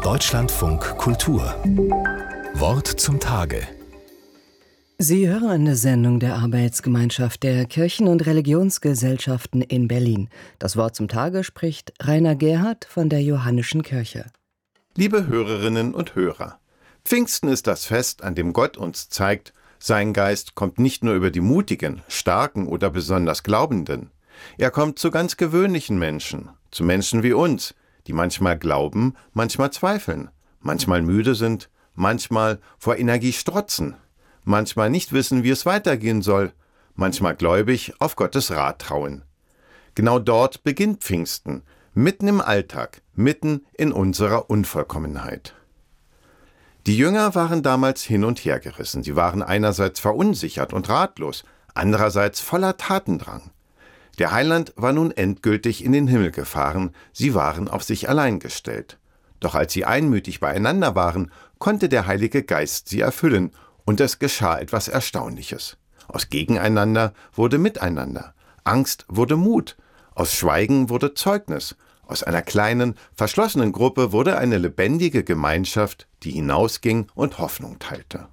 Deutschlandfunk Kultur. Wort zum Tage. Sie hören eine Sendung der Arbeitsgemeinschaft der Kirchen- und Religionsgesellschaften in Berlin. Das Wort zum Tage spricht Rainer Gerhardt von der Johannischen Kirche. Liebe Hörerinnen und Hörer, Pfingsten ist das Fest, an dem Gott uns zeigt, sein Geist kommt nicht nur über die Mutigen, Starken oder besonders Glaubenden. Er kommt zu ganz gewöhnlichen Menschen, zu Menschen wie uns, die manchmal glauben, manchmal zweifeln, manchmal müde sind, manchmal vor Energie strotzen, manchmal nicht wissen, wie es weitergehen soll, manchmal gläubig auf Gottes Rat trauen. Genau dort beginnt Pfingsten, mitten im Alltag, mitten in unserer Unvollkommenheit. Die Jünger waren damals hin und her gerissen. Sie waren einerseits verunsichert und ratlos, andererseits voller Tatendrang. Der Heiland war nun endgültig in den Himmel gefahren, sie waren auf sich allein gestellt. Doch als sie einmütig beieinander waren, konnte der Heilige Geist sie erfüllen, und es geschah etwas Erstaunliches. Aus Gegeneinander wurde Miteinander, Angst wurde Mut, aus Schweigen wurde Zeugnis, aus einer kleinen, verschlossenen Gruppe wurde eine lebendige Gemeinschaft, die hinausging und Hoffnung teilte.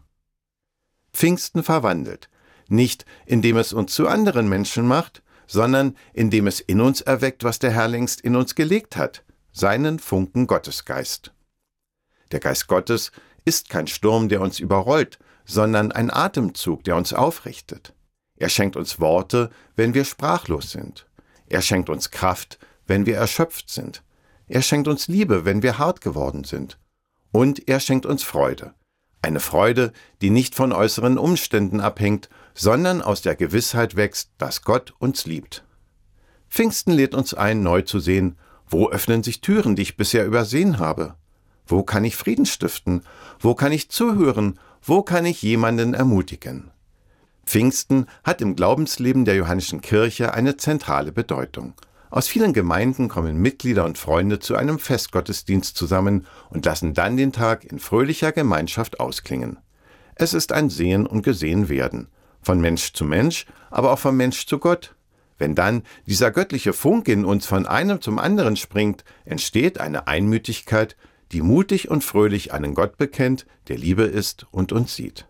Pfingsten verwandelt, nicht indem es uns zu anderen Menschen macht, sondern indem es in uns erweckt, was der Herr längst in uns gelegt hat, seinen Funken Gottesgeist. Der Geist Gottes ist kein Sturm, der uns überrollt, sondern ein Atemzug, der uns aufrichtet. Er schenkt uns Worte, wenn wir sprachlos sind. Er schenkt uns Kraft, wenn wir erschöpft sind. Er schenkt uns Liebe, wenn wir hart geworden sind. Und er schenkt uns Freude. Eine Freude, die nicht von äußeren Umständen abhängt, sondern aus der Gewissheit wächst, dass Gott uns liebt. Pfingsten lädt uns ein, neu zu sehen, wo öffnen sich Türen, die ich bisher übersehen habe? Wo kann ich Frieden stiften? Wo kann ich zuhören? Wo kann ich jemanden ermutigen? Pfingsten hat im Glaubensleben der Johannischen Kirche eine zentrale Bedeutung. Aus vielen Gemeinden kommen Mitglieder und Freunde zu einem Festgottesdienst zusammen und lassen dann den Tag in fröhlicher Gemeinschaft ausklingen. Es ist ein Sehen und Gesehenwerden, von Mensch zu Mensch, aber auch von Mensch zu Gott. Wenn dann dieser göttliche Funke in uns von einem zum anderen springt, entsteht eine Einmütigkeit, die mutig und fröhlich einen Gott bekennt, der Liebe ist und uns sieht.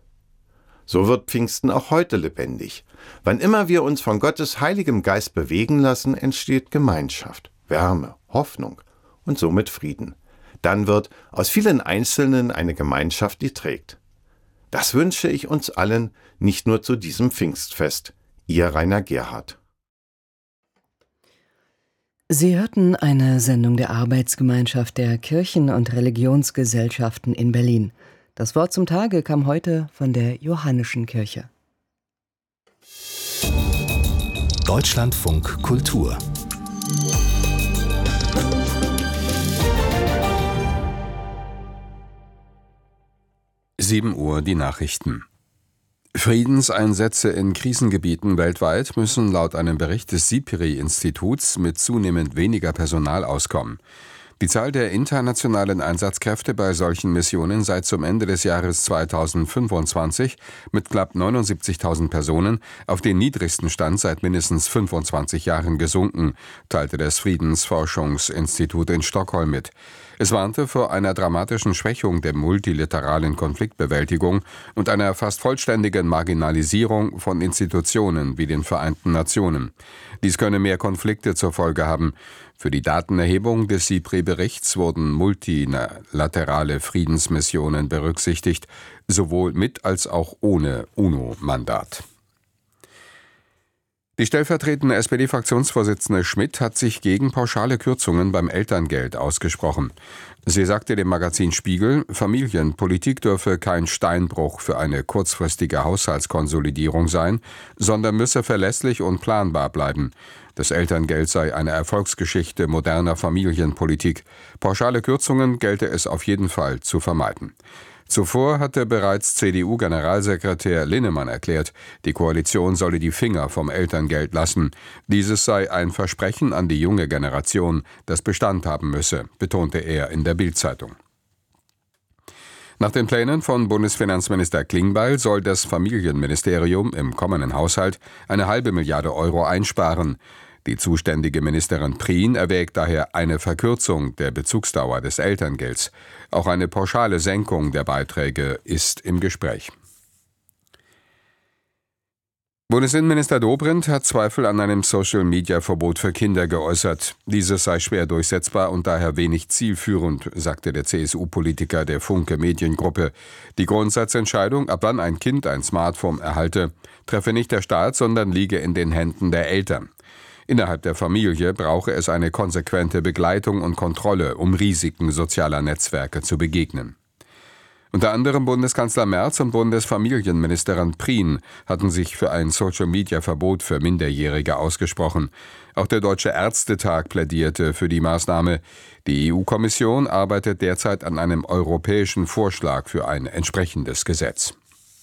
So wird Pfingsten auch heute lebendig. Wann immer wir uns von Gottes heiligem Geist bewegen lassen, entsteht Gemeinschaft, Wärme, Hoffnung und somit Frieden. Dann wird aus vielen Einzelnen eine Gemeinschaft, die trägt. Das wünsche ich uns allen, nicht nur zu diesem Pfingstfest. Ihr Rainer Gerhardt. Sie hörten eine Sendung der Arbeitsgemeinschaft der Kirchen- und Religionsgesellschaften in Berlin. Das Wort zum Tage kam heute von der Johannischen Kirche. Deutschlandfunk Kultur. Uhr die Nachrichten. Friedenseinsätze in Krisengebieten weltweit müssen laut einem Bericht des SIPRI-Instituts mit zunehmend weniger Personal auskommen. Die Zahl der internationalen Einsatzkräfte bei solchen Missionen sei zum Ende des Jahres 2025 mit knapp 79.000 Personen auf den niedrigsten Stand seit mindestens 25 Jahren gesunken, teilte das Friedensforschungsinstitut in Stockholm mit. Es warnte vor einer dramatischen Schwächung der multilateralen Konfliktbewältigung und einer fast vollständigen Marginalisierung von Institutionen wie den Vereinten Nationen. Dies könne mehr Konflikte zur Folge haben. Für die Datenerhebung des SIPRI-Berichts wurden multilaterale Friedensmissionen berücksichtigt, sowohl mit als auch ohne UNO-Mandat. Die stellvertretende SPD-Fraktionsvorsitzende Schmidt hat sich gegen pauschale Kürzungen beim Elterngeld ausgesprochen. Sie sagte dem Magazin Spiegel, Familienpolitik dürfe kein Steinbruch für eine kurzfristige Haushaltskonsolidierung sein, sondern müsse verlässlich und planbar bleiben. Das Elterngeld sei eine Erfolgsgeschichte moderner Familienpolitik. Pauschale Kürzungen gelte es auf jeden Fall zu vermeiden. Zuvor hatte bereits CDU-Generalsekretär Linnemann erklärt, die Koalition solle die Finger vom Elterngeld lassen. Dieses sei ein Versprechen an die junge Generation, das Bestand haben müsse, betonte er in der Bild-Zeitung. Nach den Plänen von Bundesfinanzminister Klingbeil soll das Familienministerium im kommenden Haushalt eine halbe Milliarde Euro einsparen. Die zuständige Ministerin Prien erwägt daher eine Verkürzung der Bezugsdauer des Elterngelds. Auch eine pauschale Senkung der Beiträge ist im Gespräch. Bundesinnenminister Dobrindt hat Zweifel an einem Social-Media-Verbot für Kinder geäußert. Dieses sei schwer durchsetzbar und daher wenig zielführend, sagte der CSU-Politiker der Funke Mediengruppe. Die Grundsatzentscheidung, ab wann ein Kind ein Smartphone erhalte, treffe nicht der Staat, sondern liege in den Händen der Eltern. Innerhalb der Familie brauche es eine konsequente Begleitung und Kontrolle, um Risiken sozialer Netzwerke zu begegnen. Unter anderem Bundeskanzler Merz und Bundesfamilienministerin Prien hatten sich für ein Social-Media-Verbot für Minderjährige ausgesprochen. Auch der Deutsche Ärztetag plädierte für die Maßnahme. Die EU-Kommission arbeitet derzeit an einem europäischen Vorschlag für ein entsprechendes Gesetz.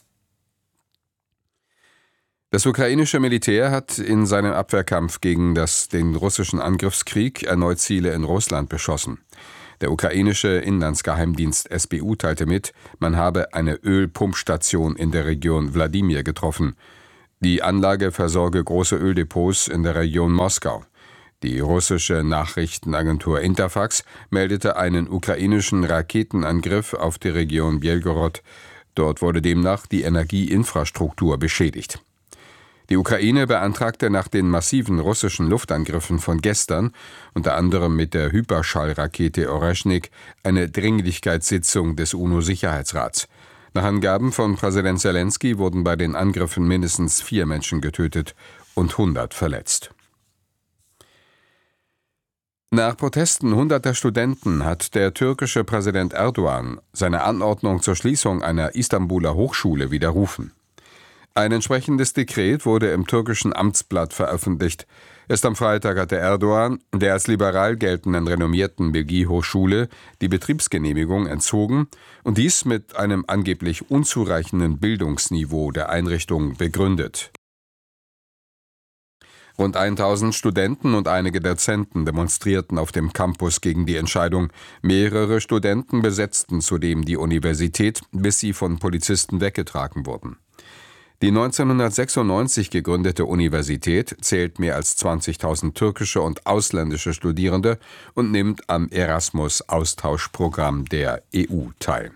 Das ukrainische Militär hat in seinem Abwehrkampf gegen den russischen Angriffskrieg erneut Ziele in Russland beschossen. Der ukrainische Inlandsgeheimdienst SBU teilte mit, man habe eine Ölpumpstation in der Region Wladimir getroffen. Die Anlage versorge große Öldepots in der Region Moskau. Die russische Nachrichtenagentur Interfax meldete einen ukrainischen Raketenangriff auf die Region Belgorod. Dort wurde demnach die Energieinfrastruktur beschädigt. Die Ukraine beantragte nach den massiven russischen Luftangriffen von gestern, unter anderem mit der Hyperschallrakete Oreschnik, eine Dringlichkeitssitzung des UNO-Sicherheitsrats. Nach Angaben von Präsident Selenskyj wurden bei den Angriffen mindestens 4 Menschen getötet und 100 verletzt. Nach Protesten hunderter Studenten hat der türkische Präsident Erdogan seine Anordnung zur Schließung einer Istanbuler Hochschule widerrufen. Ein entsprechendes Dekret wurde im türkischen Amtsblatt veröffentlicht. Erst am Freitag hatte Erdogan der als liberal geltenden renommierten Bilgi-Hochschule die Betriebsgenehmigung entzogen und dies mit einem angeblich unzureichenden Bildungsniveau der Einrichtung begründet. Rund 1000 Studenten und einige Dozenten demonstrierten auf dem Campus gegen die Entscheidung. Mehrere Studenten besetzten zudem die Universität, bis sie von Polizisten weggetragen wurden. Die 1996 gegründete Universität zählt mehr als 20.000 türkische und ausländische Studierende und nimmt am Erasmus-Austauschprogramm der EU teil.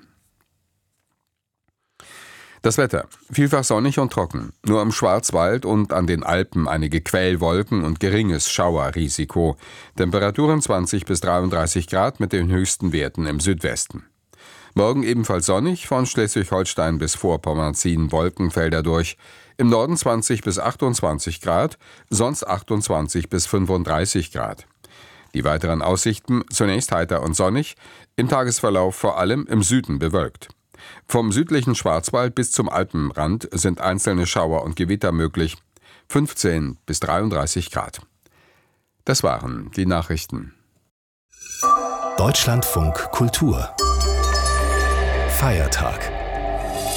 Das Wetter: vielfach sonnig und trocken. Nur im Schwarzwald und an den Alpen einige Quellwolken und geringes Schauerrisiko. Temperaturen 20 bis 33 Grad mit den höchsten Werten im Südwesten. Morgen ebenfalls sonnig, von Schleswig-Holstein bis Vorpommern ziehen Wolkenfelder durch. Im Norden 20 bis 28 Grad, sonst 28 bis 35 Grad. Die weiteren Aussichten: zunächst heiter und sonnig, im Tagesverlauf vor allem im Süden bewölkt. Vom südlichen Schwarzwald bis zum Alpenrand sind einzelne Schauer und Gewitter möglich, 15 bis 33 Grad. Das waren die Nachrichten. Deutschlandfunk Kultur Feiertag